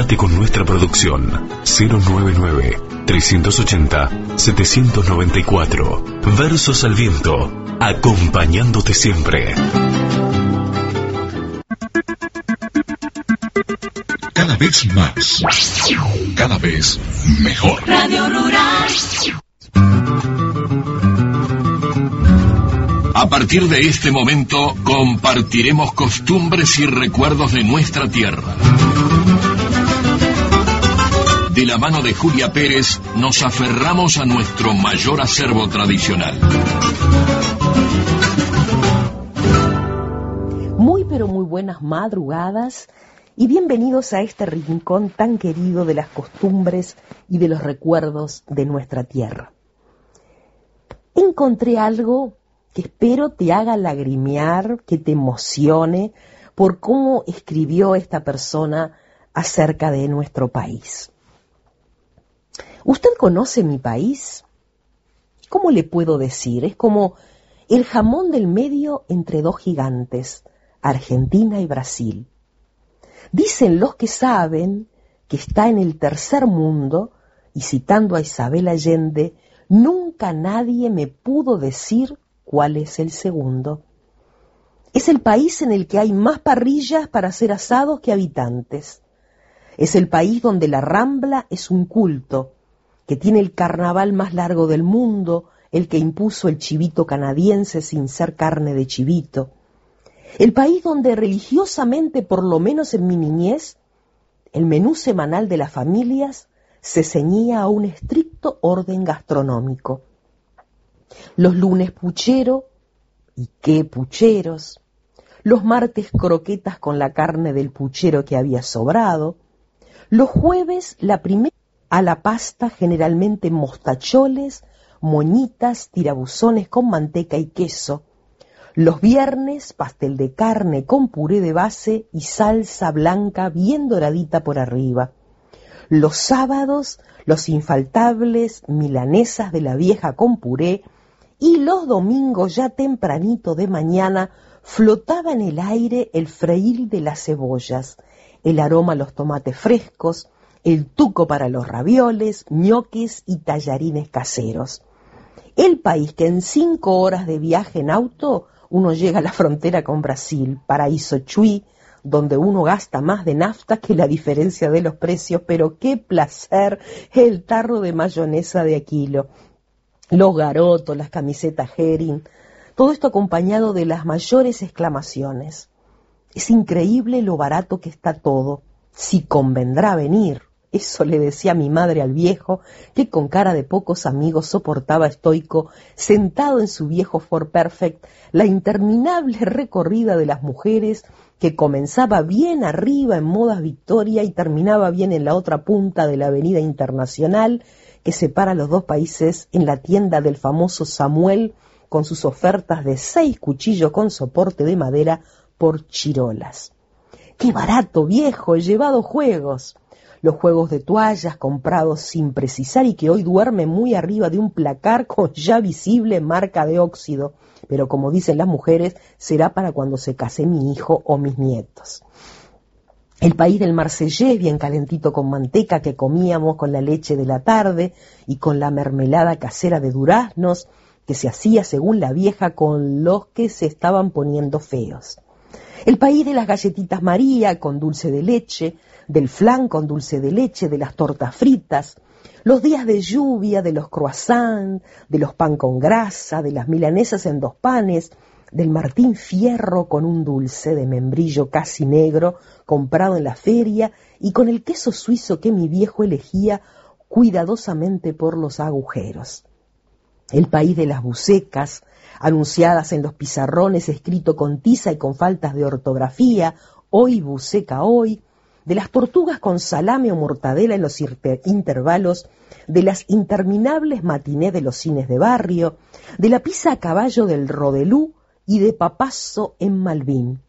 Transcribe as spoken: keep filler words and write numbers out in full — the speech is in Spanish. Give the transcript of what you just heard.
Comunicate con nuestra producción cero nueve nueve, tres ochenta, setecientos noventa y cuatro. Versos al viento, acompañándote siempre. Cada vez más, cada vez mejor. Radio Rural. A partir de este momento compartiremos costumbres y recuerdos de nuestra tierra. De la mano de Julia Pérez nos aferramos a nuestro mayor acervo tradicional. Muy pero muy buenas madrugadas y bienvenidos a este rincón tan querido de las costumbres y de los recuerdos de nuestra tierra. Encontré algo que espero te haga lagrimear, que te emocione por cómo escribió esta persona acerca de nuestro país. ¿Usted conoce mi país? ¿Cómo le puedo decir? Es como el jamón del medio entre dos gigantes, Argentina y Brasil. Dicen los que saben que está en el tercer mundo, y citando a Isabel Allende, nunca nadie me pudo decir cuál es el segundo. Es el país en el que hay más parrillas para hacer asados que habitantes. Es el país donde la Rambla es un culto, que tiene el carnaval más largo del mundo, el que impuso el chivito canadiense sin ser carne de chivito. El país donde religiosamente, por lo menos en mi niñez, el menú semanal de las familias se ceñía a un estricto orden gastronómico. Los lunes puchero, y qué pucheros. Los martes croquetas con la carne del puchero que había sobrado. Los jueves la primera a la pasta, generalmente mostacholes, moñitas, tirabuzones con manteca y queso. Los viernes pastel de carne con puré de base y salsa blanca bien doradita por arriba. Los sábados los infaltables milanesas de la vieja con puré. Y los domingos, ya tempranito de mañana, flotaba en el aire el freír de las cebollas, el aroma a los tomates frescos, el tuco para los ravioles, ñoques y tallarines caseros. El país que en cinco horas de viaje en auto uno llega a la frontera con Brasil, paraíso Chuy, donde uno gasta más de nafta que la diferencia de los precios, pero qué placer el tarro de mayonesa de Aquilo. Los garotos, las camisetas Hering, todo esto acompañado de las mayores exclamaciones. Es increíble lo barato que está todo, si convendrá venir. Eso le decía mi madre al viejo, que con cara de pocos amigos soportaba estoico, sentado en su viejo Ford Perfect, la interminable recorrida de las mujeres que comenzaba bien arriba en Modas Victoria y terminaba bien en la otra punta de la avenida Internacional, que separa los dos países, en la tienda del famoso Samuel, con sus ofertas de seis cuchillos con soporte de madera por chirolas. ¡Qué barato, viejo! He llevado juegos. Los juegos de toallas comprados sin precisar y que hoy duermen muy arriba de un placar con ya visible marca de óxido. Pero como dicen las mujeres, será para cuando se case mi hijo o mis nietos. El país del marsellés, bien calentito con manteca, que comíamos con la leche de la tarde y con la mermelada casera de duraznos, que se hacía según la vieja con los que se estaban poniendo feos. El país de las galletitas María con dulce de leche, del flan con dulce de leche, de las tortas fritas, los días de lluvia, de los croissants, de los pan con grasa, de las milanesas en dos panes, del Martín Fierro con un dulce de membrillo casi negro comprado en la feria y con el queso suizo que mi viejo elegía cuidadosamente por los agujeros. El país de las bucecas, anunciadas en los pizarrones escrito con tiza y con faltas de ortografía, hoy buceca hoy, de las tortugas con salame o mortadela en los intervalos, de las interminables matinés de los cines de barrio, de la pizza a caballo del Rodelú y de papazo en Malvin.